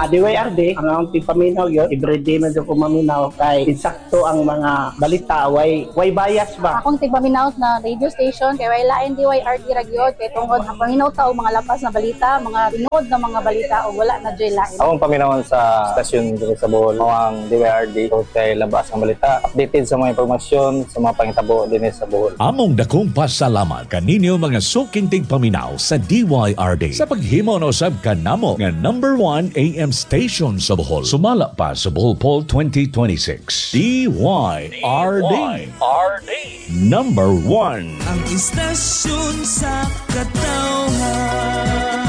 DYRD, ang akong paminaw yun, everyday medyo ko maminaw kay insakto ang mga balita, way bias ba? Akong tigpaminaw na radio station kay way lain DYRD ragyod kay tungod ang paminaw ta og mga lapas na balita, mga tinuod na mga balita o wala na joy lain. Akong paminawan sa stasyon dito sa Bohol, ang DYRD o kay labas ang balita, updated sa mga impormasyon sa mga pangitabo din sa Bohol. Among dakong pasalamat kaninyo mga suking tigpaminaw sa DYRD sa paghimo na usab kanamo nga number 1 AM station sa Bohol. Sumala pa sa Bohol Poll 2026. DYRD. Number 1. Ang istasyon sa katawhan.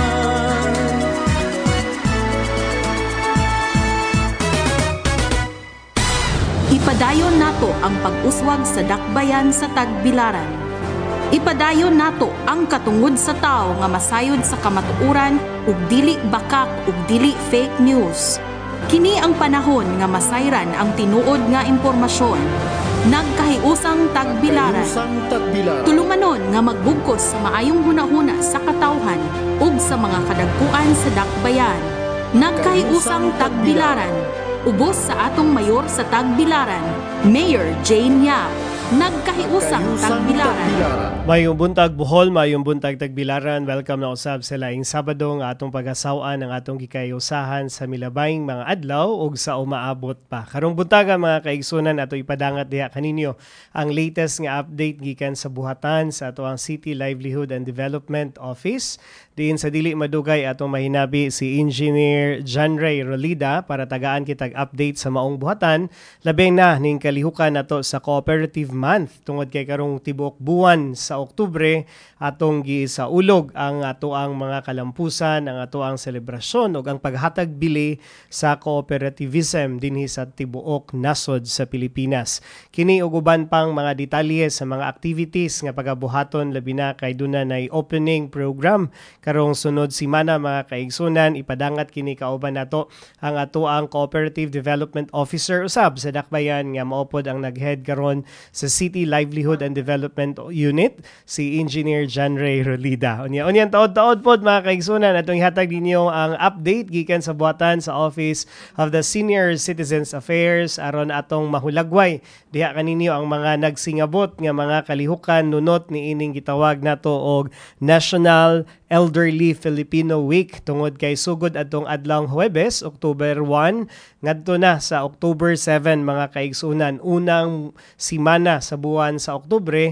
Ipadayon nato ang pag-uswag sa dakbayan sa Tagbilaran. Ipadayon nato ang katungod sa tao nga masayod sa kamatuoran ug dili bakak ug dili fake news. Kini ang panahon nga masayran ang tinuod nga impormasyon. Nagkahiusang Tagbilaran. Tulumanon nga magbugkos sa maayong hunahuna sa katawhan ug sa mga kadagkuan sa dakbayan. Nagkahiusang Tagbilaran. Ubos sa atong mayor sa Tagbilaran, Mayor Jane Yap. Nagkahiusang Tagbilaran. Mayong buntag Bohol, mayong buntag Tagbilaran. Welcome na usab sa laing Sabado nga atong pag-asawaan ang atong gikayusahan sa milabayng mga adlaw ug sa umaabot pa. Karong buntaga mga kaigsunan ato ipadangat diha kaninyo ang latest nga update gikan sa buhatan sa ato ang City Livelihood and Development Office. Diin sa dili madugay atong mahinabi si Engineer John Ray Rolida para tagaan kitag update sa maong buhatan labi na ning kalihukan nato sa Cooperative Month tungod kay karong tibuok buwan sa Oktubre atong gisaulog ang atoang mga kalampusan, ang atoang selebrasyon ug ang paghatag bili sa cooperativism dinhi sa tibuok nasod sa Pilipinas. Kini ug uban pang mga detalye sa mga activities nga pagabuhaton labi na kay dunay opening program karong sunod semana mga kaigsunan. Ipadangat kini kauban nato ang atoang Cooperative Development Officer usab sa dakbayan nga maupod ang naghead karon sa City Livelihood and Development Unit, si Engineer John Ray Rolida. Unyan taod-taod pod mga kaigsunan atong ihatag ninyo ang update gikan sa buhatan sa Office of the Senior Citizens Affairs aron atong mahulagway diha kaninyo ang mga nagsingabot nga mga kalihukan nunot ni ining gitawag nato og National Elderly Filipino Week tungod kay sugod atong adlawng Huwebes, October 1 ngadto na sa October 7 mga kaigsunan, unang simana sa buwan sa Oktubre.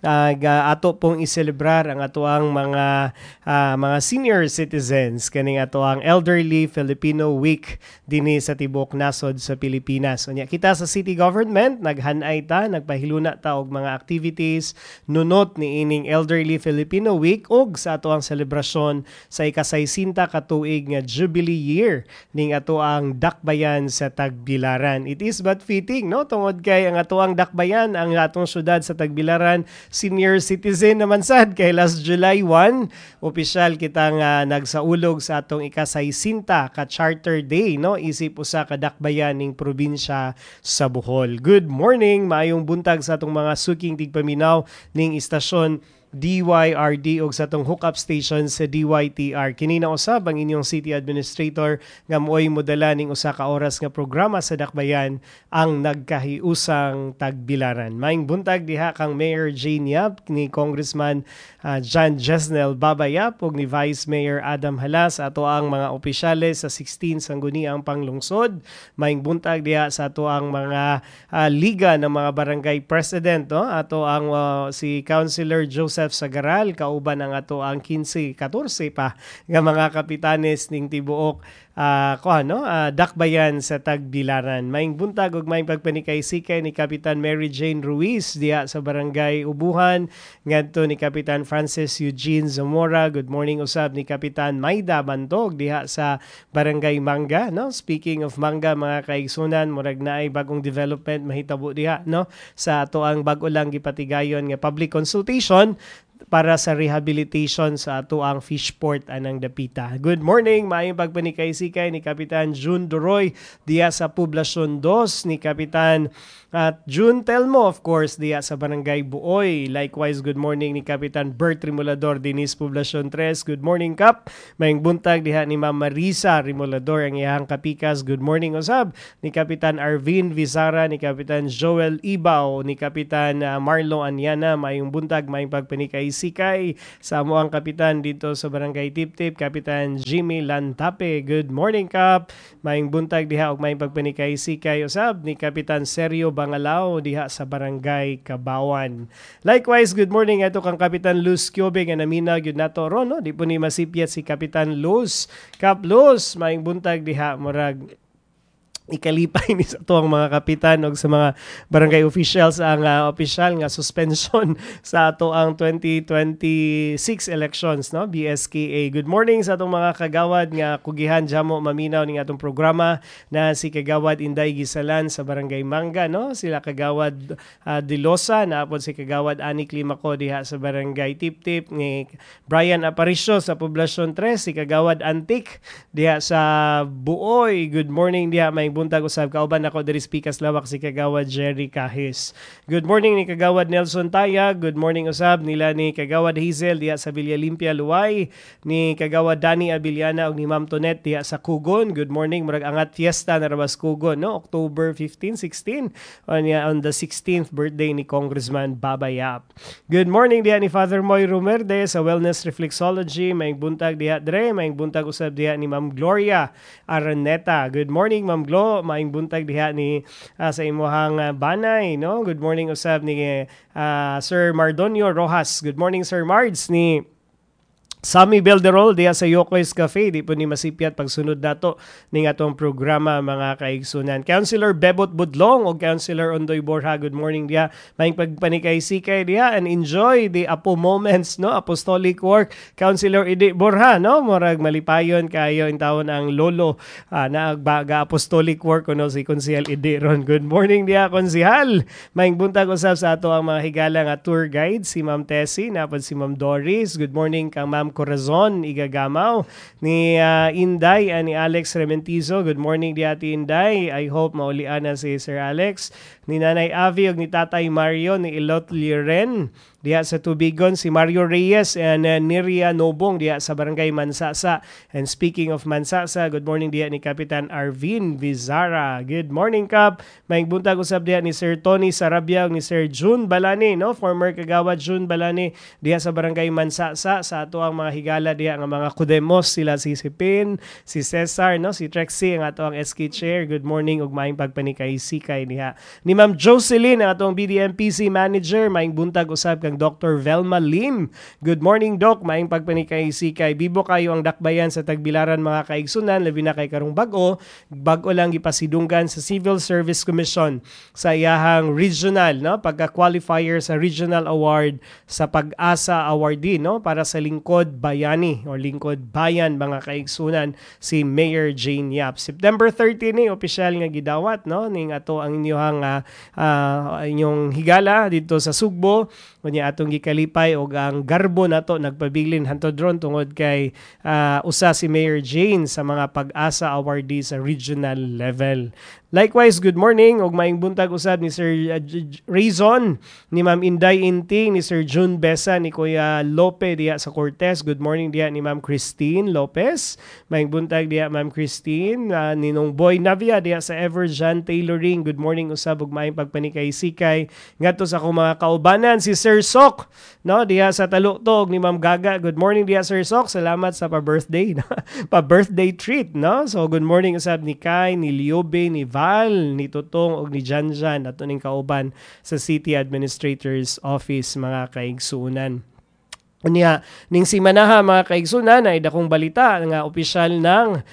Ato pong iselebrar ang atoang mga senior citizens kaning atoang Elderly Filipino Week dinhi sa tibok nasod sa Pilipinas. Unya kita sa city government naghanay ta, nagpahiluna ta og mga activities nunot ni ining Elderly Filipino Week ug sa atoang selebrasyon sa ika-60 ka tuig nga Jubilee year ning atoang dakbayan sa Tagbilaran. It is but fitting no tungod kay ang atoang dakbayan ang atong syudad sa Tagbilaran senior citizen naman sad kay last July 1 opisyal kitang nagsaulog sa atong ika-60 ka Charter Day no isip usa ka dakbayan ning probinsya sa Bohol. Good morning, maayong buntag sa atong mga suking tigpaminaw ning istasyon DYRD ug sa tong hookup station sa DYTR. Kini na usab ang inyong city administrator nga moy modala ning usa ka oras nga programa sa dakbayan ang nagkahiusang Tagbilaran. Maayong buntag diha kang Mayor Jane Yap, ni Congressman John Jesnel Babayap ug ni Vice Mayor Adam Halas, ato ang mga opisyales sa 16 sangguniang panglungsod. Maayong buntag diha sa ato ang mga liga ng mga barangay president no? Ato ang si Councilor Joseph Sagaral kauban ang ato ang 15-14 pa nga mga kapitanes ning tibuok dakbayan sa Tagbilaran. Maayong buntag ug maayong pagpanikay-sikay ni Kapitan Mary Jane Ruiz diha sa Barangay Ubuhan, ngadto ni Kapitan Francis Eugene Zamora. Good morning usab ni Kapitan Maida Bantog diha sa Barangay Manga, no? Speaking of Manga mga kaigsunan, murag naay bagong development mahitabo diha no sa ato ang bag-o lang gipatigayon nga public consultation para sa rehabilitation sa ato ang Fishport anang dapita. Good morning, maayong pagpanikay-sikay ni Kapitan June Doroy diya sa Poblacion 2, ni Kapitan at June Telmo, of course, diya sa Barangay Buoy. Likewise, good morning ni Kapitan Bert Rimulador, Dinis Poblacion 3. Good morning, Kap. Mayong buntag diha ni Ma'am Marisa Rimulador, ang iyang kapikas. Good morning, usab. Ni Kapitan Arvin Vizara, ni Kapitan Joel Ibaw, ni Kapitan Marlo Anyana. Mayong buntag, mayong pagpanikay-sikay sa amo ang kapitan dito sa Barangay Tip-Tip, Kapitan Jimmy Lantape. Good morning, Kap. Mayong buntag diha og mayong pagpanikay-sikay usab ni Kapitan Sergio Bangalao diha sa Barangay Kabawan. Likewise, good morning ato kang Kapitan Luz Kyobe nga namina gyud nato ron, no? Di po ni masipyat si Kapitan Luz. Kap Luz, maayong buntag diha murag ikalipay ni sa tuwang mga kapitan o sa mga barangay officials ang official nga suspension sa ato ang 2026 elections, no? BSKA. Good morning sa atong mga kagawad nga kugihan jamo maminaw ning atong programa na si Kagawad Inday Gisalan sa Barangay Manga, no? Sila Kagawad Dilosa, naapod si Kagawad Ani Climacco diha sa Barangay Tip-Tip, ni Brian Aparicio sa Poblacion 3, si Kagawad Antik diha sa Buoy. Good morning diha may buntag usab kauban ako diri Pikas Lawak si Kagawad Jerry Kahis. Good morning ni Kagawad Nelson Taya. Good morning usab nila ni Kagawad Hazel diha sa Villa Limpia Luway, ni Kagawad Dani Abiliana ug ni Ma'am Tonet diha sa Kugon. Good morning, murag angat fiesta na rabas Kugon, no? October 15, 16 on the 16th birthday ni Congressman Babayap. Good morning diha ni Father Moy Romerde sa Wellness Reflexology. May buntag diha dre, may buntag usab diha ni Ma'am Gloria Araneta. Good morning, Ma'am Glo. Maing buntag diha ni sa imuhang banay, no? Good morning usab ni Sir Mardonio Rojas. Good morning, Sir Mards. Ni Sammy Belderol diya sa Yokoy's Cafe. Di po ni masipyat pagsunod nato ning atong programa, mga kaigsunan. Councilor Bebot Budlong o Councilor Ondoy Borja, good morning diya. May pagpanikay-sikay diya and enjoy the Apo moments, no? Apostolic work. Councilor Idi Borja, no? Murag malipayon kayo in taon ang lolo na apostolic work no si Konsehal Idi ron. Good morning diya, Konsehal. May buntag usab sa ato ang mga higala nga tour guide, si Ma'am Tessie, napad si Ma'am Doris. Good morning kang Ma'am Corazon Igagamaw, ni Inday ni Alex Rementizo. Good morning di ati Inday. I hope maulian na si Sir Alex. Ni Nanay Avi ug ni Tatay Mario ni Ilot Liren diha sa Tubigon, si Mario Reyes and Niria Nobong diha sa Barangay Mansasa. And speaking of Mansasa, good morning diha ni Kapitan Arvin Vizara. Good morning, Kap. May buntag usab diha ni Sir Tony Sarabia ug ni Sir June Balani, no? Former Kagawad June Balani diha sa Barangay Mansasa. Sa ato ang mga higala diha nga mga kudemos, sila si Sipin, si Cesar, no? Si Trexie ang ato ang SK Chair. Good morning ug maayong pagpanikay-sikay diha ni Ma'am Jocelyn, ang atong BDMPC Manager. Maayong buntag usab kang Dr. Velma Lim. Good morning, Doc. Maayong pagpanikay-sikay. Bibo kayo ang dakbayan sa Tagbilaran, mga kaigsunan, labi na kay karong bago lang gipasidunggan sa Civil Service Commission sa iyahang regional, no? Pagka-qualifier sa regional award sa Pag-asa awardee, no? Para sa lingkod bayani o lingkod bayan, mga kaigsunan, si Mayor Jane Yap. September 30 ni opisyal nga gidawat, no? Ning ato ang inyong higala dito sa Sugbo. Kunya atong gikalipay og ang garbo nato nagpabilin hantod ron tungod kay usa si Mayor Jane sa mga Pag-asa awardee sa regional level. Likewise, good morning og maayong buntag usab ni Sir Rizon, ni Ma'am Inday Inting, ni Sir June Besa, ni Kuya Lope diya sa Cortez. Good morning diya ni Ma'am Christine Lopez. Maayong buntag diya Ma'am Christine, ni Nong Boy Navia diya sa Everjan Tailoring. Good morning usab og maayong pagpanikay-sikay ngadto sa akong mga kaubanan, si Sir Sok, no, diya sa Taluktok, ni Ma'am Gaga. Good morning diya Sir Sok. Salamat sa pa-birthday, no? Pa-birthday treat, no? So good morning usab ni Kai, ni Liobe, ni ni Tutong o ni Janjan at uning kauban sa City Administrator's Office, mga kaigsuunan. Unya, ning simanaha mga kaigsunan ay dakong balita nga opisyal ng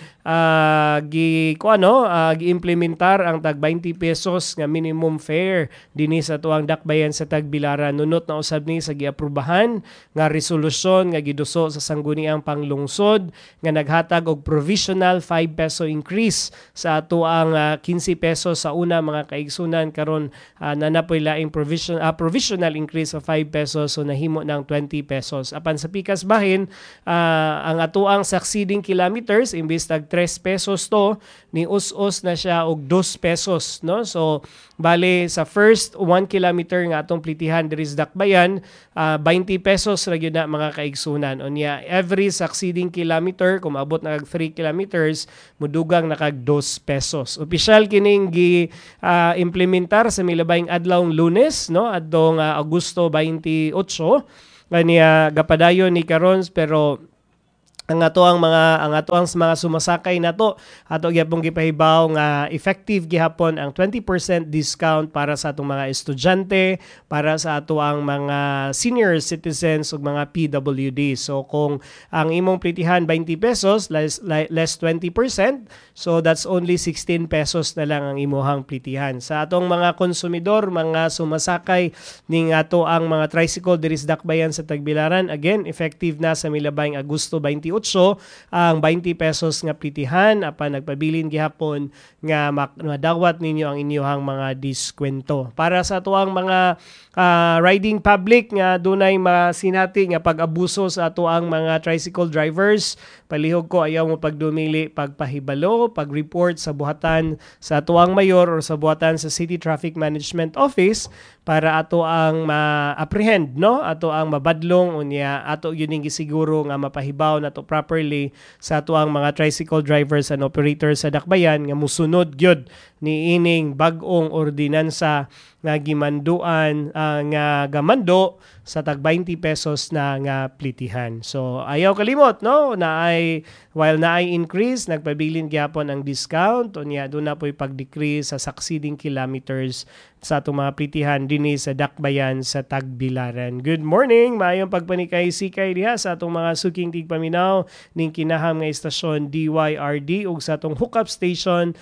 gi-implementar ang tag 20 pesos nga minimum fare dinhi sa tuang dakbayan sa Tagbilaran. Nunot na usab ni sa giaprubahan nga resolusyon nga giduso sa sangguniang panglungsod nga naghatag og provisional 5 peso increase sa ato ang 15 pesos sa una mga kaigsunan karon nanapoy laing provisional increase of 5 pesos so nahimo ng 20 pesos. Apan sa pikas bahin ang atoang succeeding kilometers imbis tag 3 pesos to ni us-us na siya og 2 pesos no. So bale sa first 1 kilometer nga atong plitihan diri sa dakbayan 20 pesos ra gyud na mga kaigsunan. Unya every succeeding kilometer kung abot na kag 3 kilometers mudugang na kag 2 pesos. Opisyal kining implementar sa milabayng adlawng Lunes no adtong Agosto 28 kaniya gapadayon ni karon pero ang ato ang mga sumasakay nato ato gyapon gipahibaw nga effective gihapon ang 20% discount para sa atong mga estudyante, para sa ato ang mga senior citizens ug mga PWD. So kung ang imong plitihan 20 pesos less 20%, so that's only 16 pesos na lang ang imuhang plitihan. Sa atong mga konsumidor, mga sumasakay ning ato ang mga tricycle diri sa dakbayan sa Tagbilaran, again effective na sa milabayng Agosto 28 ang 20 pesos nga plitihan apan nagpabilin gihapon nga madawat ninyo ang inyong mga diskwento. Para sa ato ang mga riding public nga dunay masinati nga pag-abuso sa ato ang mga tricycle drivers, palihog ko ayaw mo pagdumili, pagpahibalo, pag-report sa buhatan sa ato ang mayor or sa buhatan sa City Traffic Management Office para ato ang ma-apprehend no, ato ang mabadlong unya ato yun gisiguro nga mapahibaw nato properly sa ato ang mga tricycle drivers and operators sa dakbayan nga musunod gyud ni ining bag-ong ordinansa nga gimanduan nga gamando sa tag 20 pesos na nga plitihan. So ayaw kalimot no while naay increase nagpabilin gyapon ang discount unya do na poy pag-decrease sa succeeding kilometers sa atong mga plitihan dinhi sa dakbayan sa Tagbilaran. Good morning, maayong pagpanikay-sikay diha sa atong mga suking tigpaminaw ning kinaham nga istasyon DYRD ug sa atong hookup station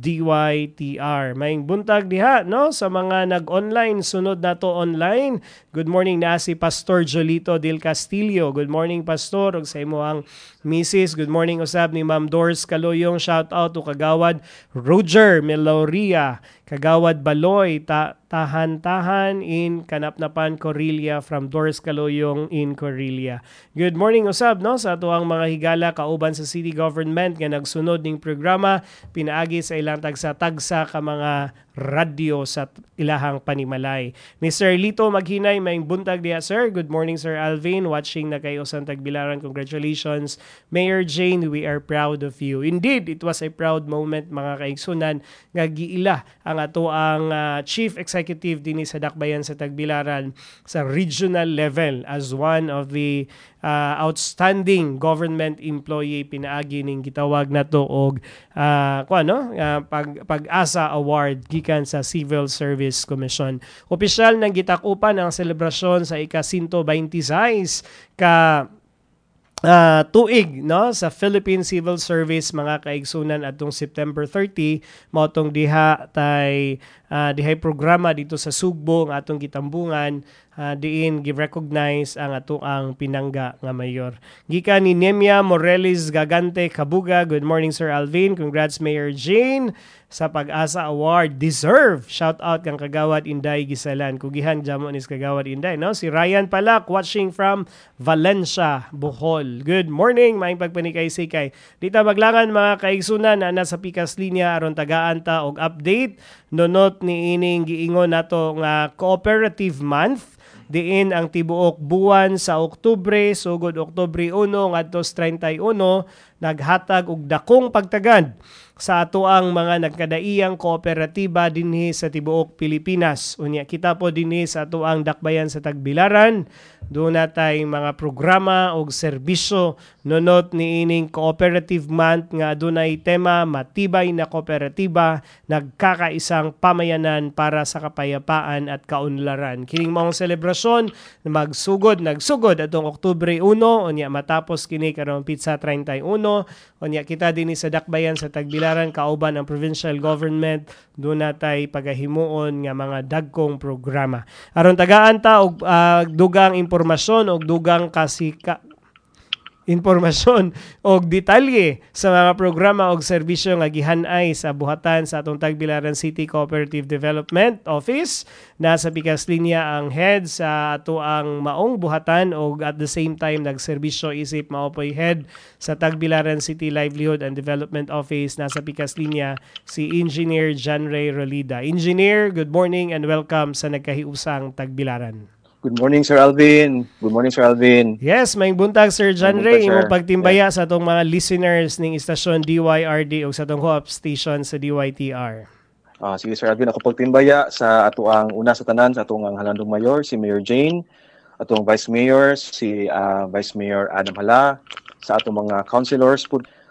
DYTR. Maayong buntag diha no sa mga nag-online sunod nato online. Good morning na si Pastor Jolito Del Castillo. Good morning Pastor ug sa imong Mrs. Good morning usab ni Ma'am Doris Kaloyong. Shout out to kagawad Roger Meloria, kagawad Baloy tahan-tahan in Kanapnapan Corillia from Doris Kaloyong in Corillia. Good morning usab no sa ato ang mga higala kauban sa city government nga nagsunod ning programa pinaagi sa ilang tagsa ka mga radyo sa ilahang panimalay. Mr. Lito Maghinay, maing buntag diha sir. Good morning Sir Alvin, watching na kayo sa Tagbilaran. Congratulations Mayor Jane, we are proud of you. Indeed, it was a proud moment mga kaigsunan nga giila ang ato ang Chief Executive dinhi sa dakbayan sa Tagbilaran sa regional level as one of the outstanding government employee pinaagi ning gitawag nato og pag-asa award gikan sa Civil Service Commission. Opisyal nang gitakupan ang selebrasyon sa ika-126 ka tuig no sa Philippine Civil Service mga kaigsunan atong September 30 mao tong dihay programa dito sa Sugbo ang atong gitambungan diin gi-recognize ang ato ang pinangga nga mayor. Gikan ni Nemia Morelis Gagante Kabuga. Good morning Sir Alvin. Congrats Mayor Jane sa Pag-asa Award. Deserve. Shout out kang kagawad Inday Gisalan. Kugihan jamo nis kagawad Inday no. Si Ryan Palak watching from Valencia, Bohol. Good morning. Maayong pagpanikay-sikay. Dita maglangan mga kaigsunan na nasa pikas linya aron tagaan ta og update nunot ni ining giingon nato nga cooperative month diin ang tibuok buwan sa Oktubre sugod Oktubre 1 ngadto 31 naghatag og dakong pagtagad sa atoang mga nagkadaiyang kooperatiba dinhi sa tibuok Pilipinas. Unya kita po dinhi sa atoang dakbayan sa Tagbilaran, doon natay mga programa o serbisyo nunot ni ining Cooperative Month nga adunay tema matibay na kooperatiba, nagkakaisang pamayanan para sa kapayapaan at kaunlaran. Kining maong selebrasyon nagsugod atong Oktubre 1, unya matapos kini karong Pizza 31, unya kita dinhi sa dakbayan sa Tagbilaran kauban ang provincial government, doon natay pagahimuon nga mga dagkong programa. Aron tagaan ta og dugang impormasyon og dugang impormasyon o detalye sa mga programa o serbisyo nga gihanay sa buhatan sa atong Tagbilaran City Cooperative Development Office. Nasa pikas linya ang head sa ato ang maong buhatan o at the same time nagserbisyo isip maopoy head sa Tagbilaran City Livelihood and Development Office. Nasa pikas linya si Engineer John Ray Rolida. Engineer, good morning and welcome sa Nagkahiusang Tagbilaran. Good morning, Sir Alvin. Good morning, Sir Alvin. Yes, may buntag Sir John May buntag, Ray, imong sir. pagtimbaya sa atong mga listeners ning istasyon DYRD o sa atong co-op station sa DYTR. Sige, Sir Alvin, ako pagtimbaya sa ato ang una sa tanan, sa atong ang halandong mayor, si Mayor Jane, atong vice mayor, si Vice Mayor Adam Hala, sa atong mga councilors,